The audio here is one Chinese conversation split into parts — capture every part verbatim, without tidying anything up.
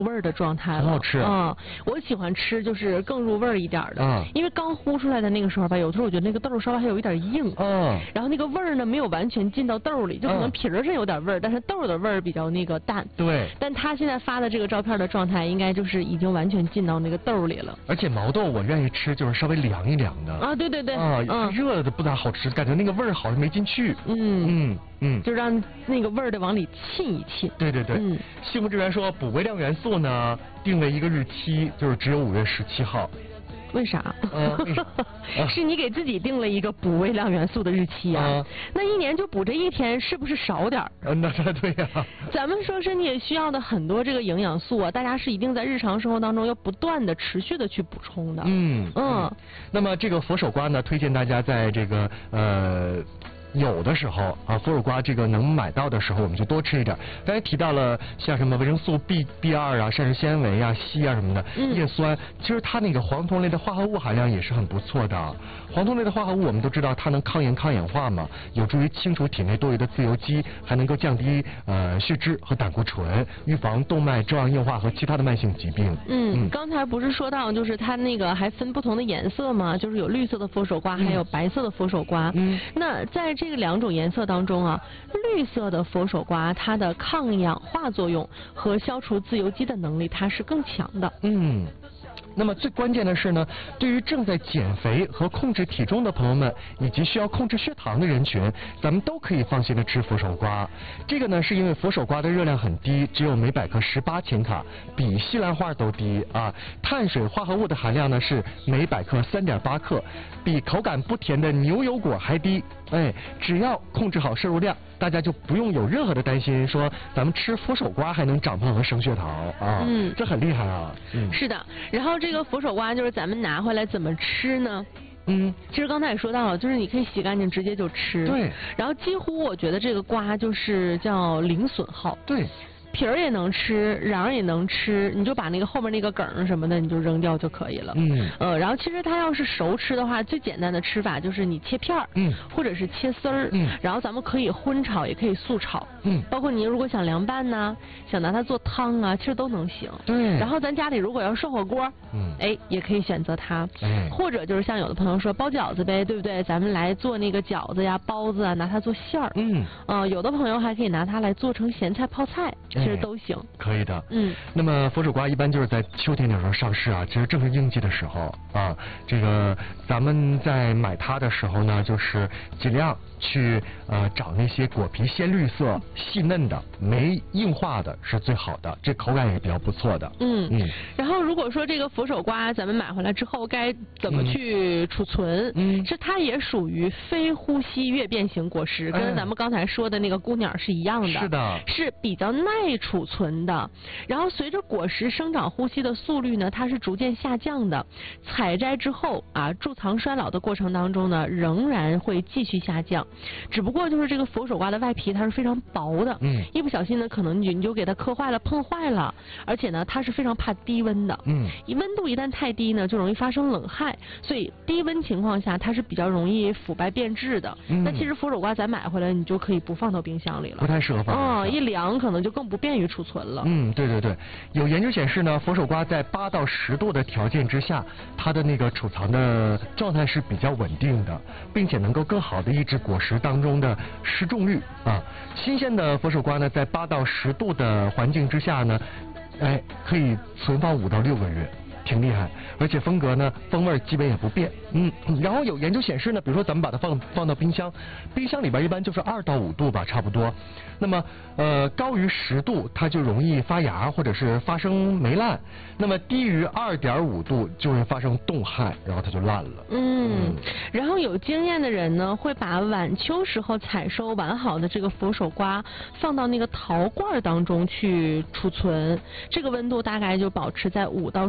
味儿的状态了， 很好吃嗯，我喜欢吃就是更入味儿一点的，嗯，因为刚烀出来的那个时候吧，有的时候我觉得那个豆稍微还有一点硬，嗯，然后那个味儿呢没有完全进到豆里，就可能皮儿上有点味儿，但是豆的味儿比较那个淡，对。但他现在发的这个照片的状态，应该就是已经完全进到那个豆里了。而且毛豆我愿意吃，就是稍微凉一凉的啊，对对对，啊，嗯，热了的不咋好吃，感觉那个味儿好像没进去，嗯嗯嗯，就让那个味儿得往里沁一沁。对对对，嗯，幸福之源说补微量元素呢，定了一个日期，就是只有五月十七号。为啥？嗯、是你给自己定了一个补微量元素的日期啊？嗯、那一年就补这一天，是不是少点儿？嗯，那对呀、啊。咱们说身体需要的很多这个营养素啊，大家是一定在日常生活当中要不断的、持续的去补充的。嗯嗯。嗯那么这个佛手瓜呢，推荐大家在这个呃。有的时候啊，佛手瓜这个能买到的时候，我们就多吃一点。刚才提到了像什么维生素 B B 二啊、膳食纤维啊、硒啊什么的，嗯、叶酸，其实它那个黄酮类的化合物含量也是很不错的。黄酮类的化合物我们都知道，它能抗炎抗氧化嘛，有助于清除体内多余的自由基，还能够降低呃血脂和胆固醇，预防动脉粥样硬化和其他的慢性疾病。嗯，嗯刚才不是说到就是它那个还分不同的颜色吗？就是有绿色的佛手瓜，嗯、还有白色的佛手瓜。嗯，那在这个两种颜色当中啊，绿色的佛手瓜它的抗氧化作用和消除自由基的能力它是更强的。嗯。那么最关键的是呢，对于正在减肥和控制体重的朋友们，以及需要控制血糖的人群，咱们都可以放心的吃佛手瓜。这个呢，是因为佛手瓜的热量很低，只有每百克十八千卡，比西兰花都低啊。碳水化合物的含量呢是每百克三点八克，比口感不甜的牛油果还低。哎，只要控制好摄入量，大家就不用有任何的担心，说咱们吃佛手瓜还能长胖和升血糖啊。嗯，这很厉害啊。嗯，是的。然后这个佛手瓜就是咱们拿回来怎么吃呢？嗯，其实刚才也说到了，就是你可以洗干净直接就吃。对。然后几乎我觉得这个瓜就是叫零损耗。对。皮儿也能吃，瓤也能吃，你就把那个后面那个梗什么的你就扔掉就可以了。嗯。呃，然后其实它要是熟吃的话，最简单的吃法就是你切片儿，嗯，或者是切丝儿，嗯，然后咱们可以荤炒，也可以素炒，嗯，包括你如果想凉拌呢，想拿它做汤啊，其实都能行。对。然后咱家里如果要涮火锅，嗯，哎，也可以选择它。哎。或者就是像有的朋友说包饺子呗，对不对？咱们来做那个饺子呀、包子啊，拿它做馅儿。嗯。呃，有的朋友还可以拿它来做成咸菜泡菜。其实都行，可以的。嗯，那么佛手瓜一般就是在秋天的时候上市啊，其实正是应季的时候啊。这个咱们在买它的时候呢，就是尽量去呃找那些果皮鲜绿色、细嫩的、没硬化的是最好的，这口感也比较不错的。嗯嗯。然后如果说这个佛手瓜咱们买回来之后该怎么去储存？嗯，是它也属于非呼吸越变型果实，跟咱们刚才说的那个姑娘是一样的。是的，是比较耐储存的，然后随着果实生长呼吸的速率呢，它是逐渐下降的。采摘之后啊，贮藏衰老的过程当中呢，仍然会继续下降。只不过就是这个佛手瓜的外皮它是非常薄的，嗯，一不小心呢，可能你你就给它磕坏了、碰坏了。而且呢，它是非常怕低温的，嗯，温度一旦太低呢，就容易发生冷害，所以低温情况下它是比较容易腐败变质的。嗯，那其实佛手瓜咱买回来，你就可以不放到冰箱里了，不太适合放。哦，一凉可能就更不便于储存了。嗯，对对对，有研究显示呢，佛手瓜在八到十度的条件之下，它的那个储藏的状态是比较稳定的，并且能够更好的抑制果实当中的失重率啊。新鲜的佛手瓜呢，在八到十度的环境之下呢，哎，可以存放五到六个月。挺厉害，而且风格呢，风味基本也不变。嗯，然后有研究显示呢，比如说咱们把它放放到冰箱，冰箱里边一般就是二到五度吧，差不多。那么呃高于十度它就容易发芽或者是发生霉烂，那么低于二点五度就会发生冻害，然后它就烂了。嗯，嗯然后有经验的人呢，会把晚秋时候采收完好的这个佛手瓜放到那个陶罐当中去储存，这个温度大概就保持在五到十度。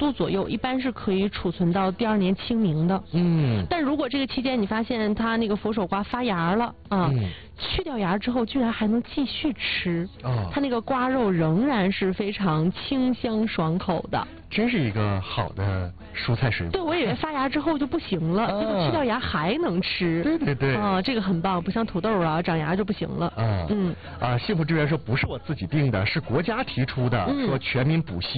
度左右，一般是可以储存到第二年清明的。嗯。但如果这个期间你发现它那个佛手瓜发芽了啊，嗯、去掉芽之后居然还能继续吃，哦、它那个瓜肉仍然是非常清香爽口的。 真是一个好的蔬菜水果。 对，我以为发芽之后就不行了，结果去掉芽还能吃。 对对对。 啊，这个很棒，不像土豆啊，长芽就不行了。啊， 嗯。啊，幸福之源说不是我自己定的，是国家提出的，嗯、说全民补硒。